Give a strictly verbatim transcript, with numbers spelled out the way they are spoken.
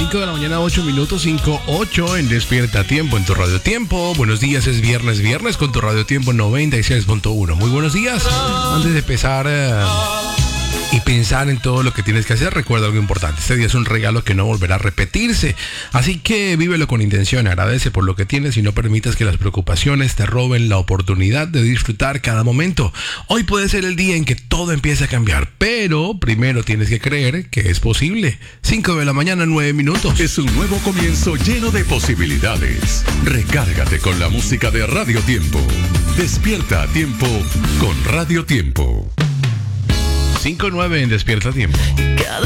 cinco de la mañana, ocho minutos, cinco, ocho en Despierta Tiempo, en tu Radio Tiempo. Buenos días, es viernes, viernes con tu Radio Tiempo noventa y seis punto uno. Muy buenos días. Antes de empezar uh, y pensar en todo lo que tienes que hacer, recuerda algo importante. Este día es un regalo que no volverá a repetirse. Así que vívelo con intención, agradece por lo que tienes y no permitas que las preocupaciones te roben la oportunidad de disfrutar cada momento. Hoy puede ser el día en que todo empiece a cambiar, pero primero tienes que creer que es posible. cinco de la mañana, nueve minutos. Es un nuevo comienzo lleno de posibilidades. Recárgate con la música de Radio Tiempo. Despierta a tiempo con Radio Tiempo. cinco nueve en Despierta Tiempo.